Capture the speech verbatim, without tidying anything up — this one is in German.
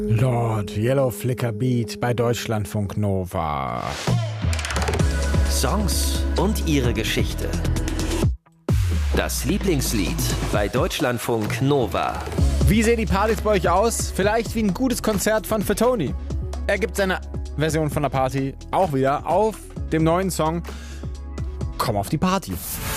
Lord Yellow Flicker Beat bei Deutschlandfunk Nova. Songs und ihre Geschichte. Das Lieblingslied bei Deutschlandfunk Nova. Wie sehen die Partys bei euch aus? Vielleicht wie ein gutes Konzert von Fatoni. Er gibt seine Version von der Party auch wieder auf dem neuen Song Komm auf die Party.